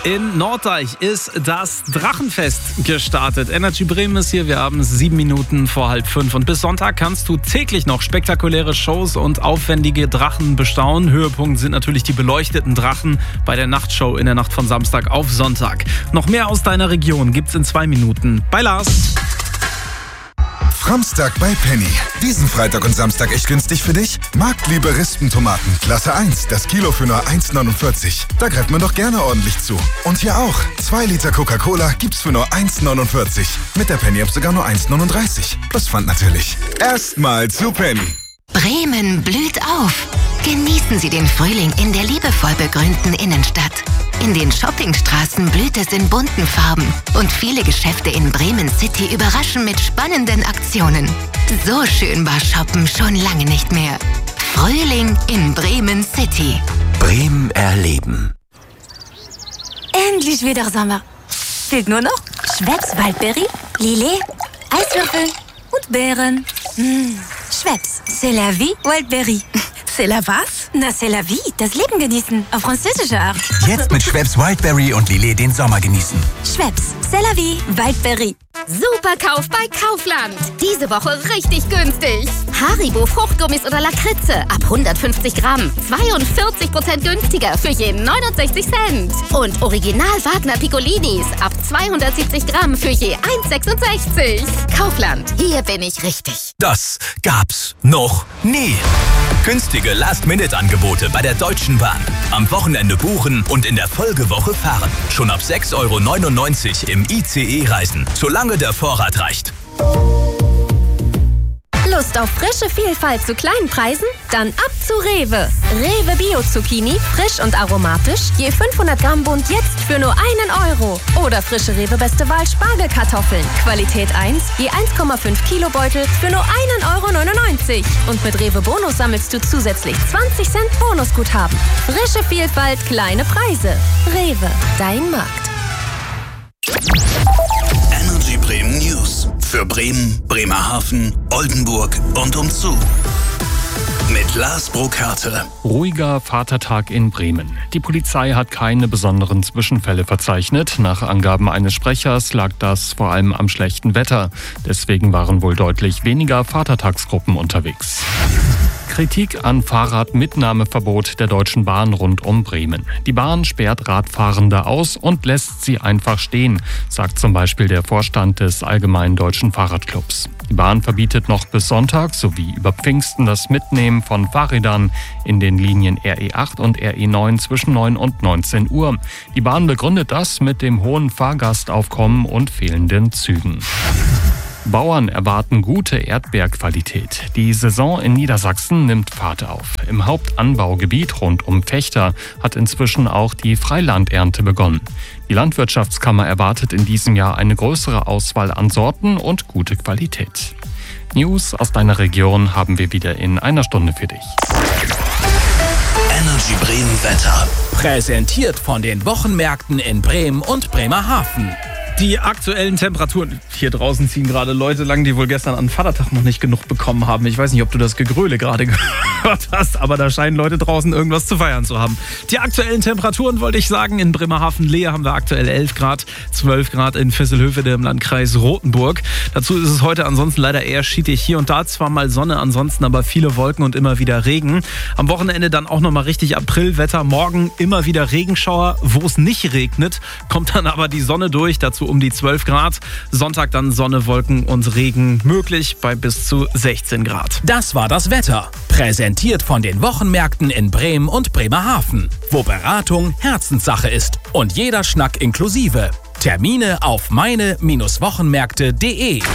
In Norddeich ist das Drachenfest gestartet. Energy Bremen ist hier. Wir haben 7 Minuten vor 4:30. Und bis Sonntag kannst du täglich noch spektakuläre Shows und aufwendige Drachen bestaunen. Höhepunkt sind natürlich die beleuchteten Drachen bei der Nachtshow in der Nacht von Samstag auf Sonntag. Noch mehr aus deiner Region gibt's in 2 Minuten bei Lars. Framstag bei Penny. Diesen Freitag und Samstag echt günstig für dich? Marktliebe Rispentomaten, Klasse 1, das Kilo für nur 1,49. Da greift man doch gerne ordentlich zu. Und hier auch, 2 Liter Coca-Cola gibt's für nur 1,49. Mit der Penny-App sogar nur 1,39. Plus Pfand natürlich. Erstmal zu Penny. Bremen blüht auf. Genießen Sie den Frühling in der liebevoll begrünten Innenstadt. In den Shoppingstraßen blüht es in bunten Farben und viele Geschäfte in Bremen City überraschen mit spannenden Aktionen. So schön war Shoppen schon lange nicht mehr. Frühling in Bremen City. Bremen erleben. Endlich wieder Sommer. Fehlt nur noch Schweppes Waldberry, Lillet, Eiswürfel und Beeren. Schweppes, c'est la vie, Waldberry. C'est la was? Na, c'est la vie, das Leben genießen, auf französische Art. Jetzt mit Schweppes Wildberry und Lillet den Sommer genießen. Schweppes, c'est la vie, Waldberry. Superkauf bei Kaufland. Diese Woche richtig günstig. Haribo Fruchtgummis oder Lakritze ab 150 Gramm. 42% günstiger für je 69 Cent. Und Original Wagner Piccolinis ab 270 Gramm für je 1,66. Kaufland, hier bin ich richtig. Das gab's noch nie. Günstige Last-Minute-Angebote bei der Deutschen Bahn. Am Wochenende buchen und in der Folgewoche fahren. Schon ab 6,99 € im ICE reisen, solange der Vorrat reicht. Lust auf frische Vielfalt zu kleinen Preisen? Dann ab zu Rewe. Rewe Bio-Zucchini, frisch und aromatisch, je 500 Gramm Bund jetzt für nur 1 €. Oder frische Rewe Beste Wahl Spargelkartoffeln, Qualität 1, je 1,5 Kilo Beutel für nur 1,99 €. Und mit Rewe Bonus sammelst du zusätzlich 20 Cent Bonusguthaben. Frische Vielfalt, kleine Preise. Rewe, dein Markt. Energy Bremen News. Für Bremen, Bremerhaven, Oldenburg und umzu. Mit Lars Burkhardt. Ruhiger Vatertag in Bremen. Die Polizei hat keine besonderen Zwischenfälle verzeichnet. Nach Angaben eines Sprechers lag das vor allem am schlechten Wetter. Deswegen waren wohl deutlich weniger Vatertagsgruppen unterwegs. Kritik an Fahrradmitnahmeverbot der Deutschen Bahn rund um Bremen. Die Bahn sperrt Radfahrende aus und lässt sie einfach stehen, sagt zum Beispiel der Vorstand des Allgemeinen Deutschen Fahrradclubs. Die Bahn verbietet noch bis Sonntag sowie über Pfingsten das Mitnehmen von Fahrrädern in den Linien RE8 und RE9 zwischen 9 und 19 Uhr. Die Bahn begründet das mit dem hohen Fahrgastaufkommen und fehlenden Zügen. Bauern erwarten gute Erdbeerqualität. Die Saison in Niedersachsen nimmt Fahrt auf. Im Hauptanbaugebiet rund um Vechta hat inzwischen auch die Freilandernte begonnen. Die Landwirtschaftskammer erwartet in diesem Jahr eine größere Auswahl an Sorten und gute Qualität. News aus deiner Region haben wir wieder in einer Stunde für dich. Energy Bremen Wetter. Präsentiert von den Wochenmärkten in Bremen und Bremerhaven. Die aktuellen Temperaturen. Hier draußen ziehen gerade Leute lang, die wohl gestern an Vatertag noch nicht genug bekommen haben. Ich weiß nicht, ob du das Gegröle gerade gehört hast, aber da scheinen Leute draußen irgendwas zu feiern zu haben. Die aktuellen Temperaturen wollte ich sagen, in Bremerhaven-Lehe haben wir aktuell 11 Grad, 12 Grad in Visselhövede im Landkreis Rothenburg. Dazu ist es heute ansonsten leider eher schietig. Hier und da zwar mal Sonne, ansonsten aber viele Wolken und immer wieder Regen. Am Wochenende dann auch nochmal richtig Aprilwetter. Morgen immer wieder Regenschauer. Wo es nicht regnet, kommt dann aber die Sonne durch. Dazu um die 12 Grad. Sonntag dann Sonne, Wolken und Regen möglich bei bis zu 16 Grad. Das war das Wetter. Präsentiert von den Wochenmärkten in Bremen und Bremerhaven. Wo Beratung Herzenssache ist und jeder Schnack inklusive. Termine auf meine-wochenmärkte.de.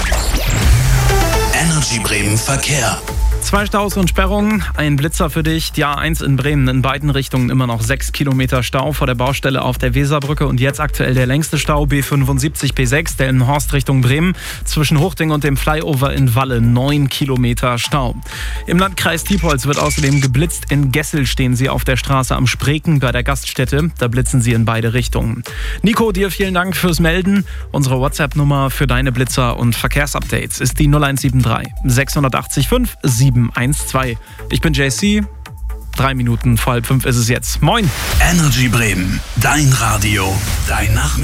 Energy Bremen Verkehr. 2 Staus und Sperrungen, ein Blitzer für dich. Die A1 in Bremen in beiden Richtungen immer noch 6 Kilometer Stau vor der Baustelle auf der Weserbrücke. Und jetzt aktuell der längste Stau, B75 B6, der in Horst Richtung Bremen. Zwischen Hochding und dem Flyover in Walle 9 Kilometer Stau. Im Landkreis Diepholz wird außerdem geblitzt. In Gessel stehen sie auf der Straße am Spreken bei der Gaststätte. Da blitzen sie in beide Richtungen. Nico, dir vielen Dank fürs Melden. Unsere WhatsApp-Nummer für deine Blitzer und Verkehrsupdates ist die 0173 680 5 712. Ich bin JC. 3 Minuten vor 4:30 ist es jetzt. Moin! Energy Bremen, dein Radio, dein Nachmittag.